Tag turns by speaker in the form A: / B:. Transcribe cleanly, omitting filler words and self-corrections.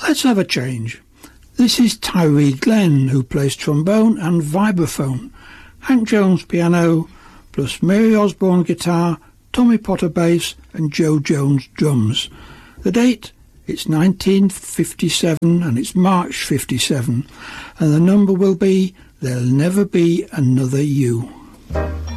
A: Let's have a change. This is Tyree Glenn, who plays trombone and vibraphone, Hank Jones piano, plus Mary Osborne guitar, Tommy Potter bass and Joe Jones drums. The date? It's 1957 and it's March 57, and the number will be There'll Never Be Another You.